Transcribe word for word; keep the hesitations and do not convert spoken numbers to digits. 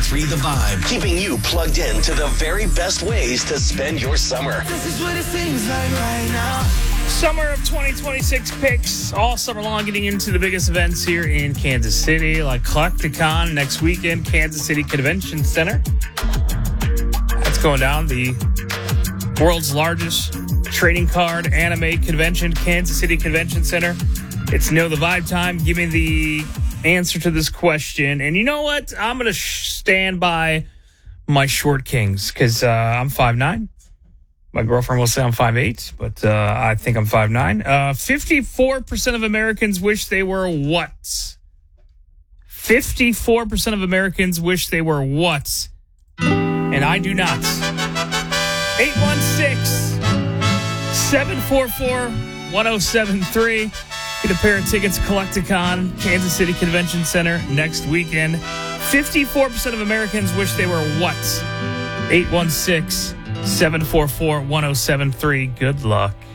three The Vibe, keeping you plugged in to the very best ways to spend your summer. This is what it seems like right now. Summer of twenty twenty-six picks all summer long, getting into the biggest events here in Kansas City, like Collecticon next weekend, Kansas City Convention Center. That's going down. The world's largest trading card anime convention, Kansas City Convention Center. It's Know the Vibe time. Give me the answer to this question. And you know what? I'm going to sh- stand by my short kings because uh, I'm five nine. My girlfriend will say I'm five eight, but uh, I think I'm five nine. Uh, fifty-four percent of Americans wish they were what? fifty-four percent of Americans wish they were what? And I do not. eight one six, seven four four, one oh seven three. Get a pair of tickets, Collecticon, Kansas City Convention Center next weekend. fifty-four percent of Americans wish they were what? eight one six, seven four four, one oh seven three. Good luck.